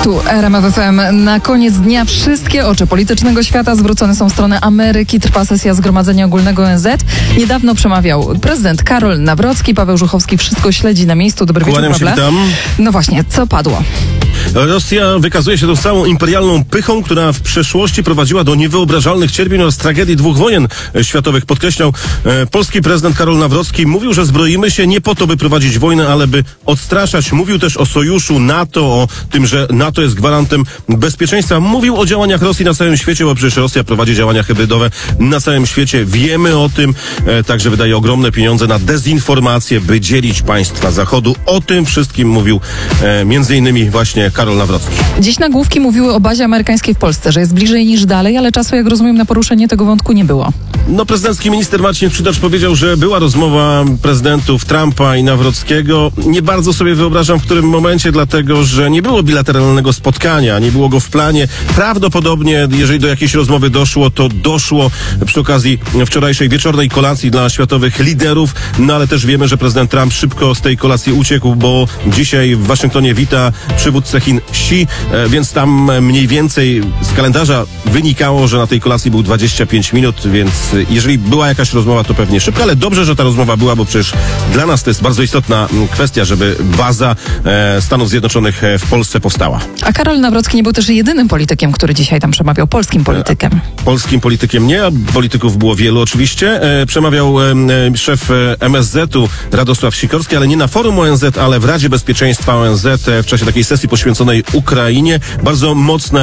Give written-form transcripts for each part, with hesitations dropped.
Tu RMF FM. Na koniec dnia wszystkie oczy politycznego świata zwrócone są w stronę Ameryki. Trwa sesja Zgromadzenia Ogólnego ONZ. Niedawno przemawiał prezydent Karol Nawrocki. Paweł Żuchowski wszystko śledzi na miejscu. Dobry wieczór, Pawle. Witam. No właśnie, co padło? Rosja wykazuje się tą całą imperialną pychą, która w przeszłości prowadziła do niewyobrażalnych cierpień oraz tragedii 2 wojen światowych. Podkreślał polski prezydent Karol Nawrocki. Mówił, że zbroimy się nie po to, by prowadzić wojnę, ale by odstraszać. Mówił też o sojuszu NATO, o tym, że NATO jest gwarantem bezpieczeństwa. Mówił o działaniach Rosji na całym świecie, bo przecież Rosja prowadzi działania hybrydowe na całym świecie. Wiemy o tym. Także wydaje ogromne pieniądze na dezinformację, by dzielić państwa Zachodu. O tym wszystkim mówił między innymi właśnie Karol Nawrocki. Dziś nagłówki mówiły o bazie amerykańskiej w Polsce, że jest bliżej niż dalej, ale czasu, jak rozumiem, na poruszenie tego wątku nie było. No, prezydencki minister Marcin Przydacz powiedział, że była rozmowa prezydentów Trumpa i Nawrockiego. Nie bardzo sobie wyobrażam, w którym momencie, dlatego, że nie było bilateralnego spotkania, nie było go w planie. Prawdopodobnie, jeżeli do jakiejś rozmowy doszło, to doszło przy okazji wczorajszej wieczornej kolacji dla światowych liderów, no ale też wiemy, że prezydent Trump szybko z tej kolacji uciekł, bo dzisiaj w Waszyngtonie wita przywódcę Chin Xi, więc tam mniej więcej z kalendarza wynikało, że na tej kolacji był 25 minut, więc jeżeli była jakaś rozmowa, to pewnie szybko, ale dobrze, że ta rozmowa była, bo przecież dla nas to jest bardzo istotna kwestia, żeby baza Stanów Zjednoczonych w Polsce powstała. A Karol Nawrocki nie był też jedynym politykiem, który dzisiaj tam przemawiał, polskim politykiem. Polskim politykiem nie, a polityków było wielu oczywiście. Przemawiał szef MSZ-u Radosław Sikorski, ale nie na forum ONZ, ale w Radzie Bezpieczeństwa ONZ w czasie takiej sesji poświęconej Ukrainie. Bardzo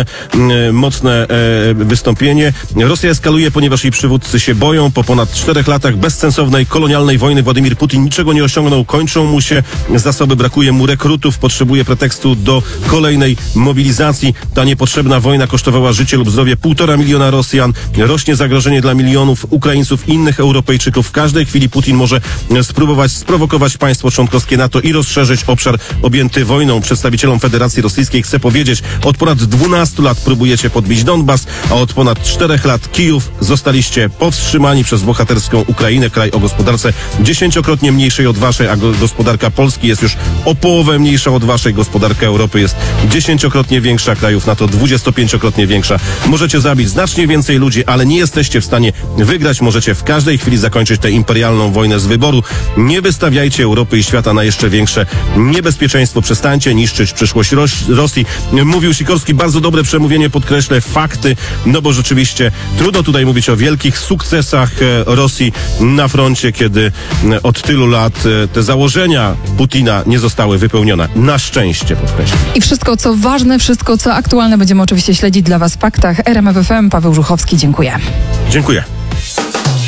mocne wystąpienie. Rosja eskaluje, ponieważ jej przywódcy się boją. Po ponad 4 latach bezsensownej, kolonialnej wojny Władimir Putin niczego nie osiągnął. Kończą mu się zasoby, brakuje mu rekrutów, potrzebuje pretekstu do kolejnej mobilizacji. Ta niepotrzebna wojna kosztowała życie lub zdrowie 1,5 miliona Rosjan. Rośnie zagrożenie dla milionów Ukraińców i innych Europejczyków. W każdej chwili Putin może spróbować sprowokować państwo członkowskie NATO i rozszerzyć obszar objęty wojną. Przedstawicielom Federacji Rosyjskiej chcę powiedzieć, od ponad 12 lat próbujecie podbić Donbas, a od ponad 4 lat Kijów zostaliście powstrzymani przez bohaterską Ukrainę, kraj o gospodarce 10-krotnie mniejszej od waszej, a gospodarka Polski jest już o połowę mniejsza od waszej. Gospodarka Europy jest 10-krotnie większa, krajów NATO 25-krotnie większa. Możecie zabić znacznie więcej ludzi, ale nie jesteście w stanie wygrać. Możecie w każdej chwili zakończyć tę imperialną wojnę z wyboru. Nie wystawiajcie Europy i świata na jeszcze większe niebezpieczeństwo. Przestańcie niszczyć przyszłość Rosji. Mówił Sikorski, bardzo dobre przemówienie, podkreślę fakty, no bo rzeczywiście trudno tutaj mówić o wielkich sukcesach Rosji na froncie, kiedy od tylu lat te założenia Putina nie zostały wypełnione. Na szczęście, podkreślę. I wszystko, co ważne, wszystko, co aktualne, będziemy oczywiście śledzić dla Was w faktach. RMF FM, Paweł Żuchowski, dziękuję. Dziękuję.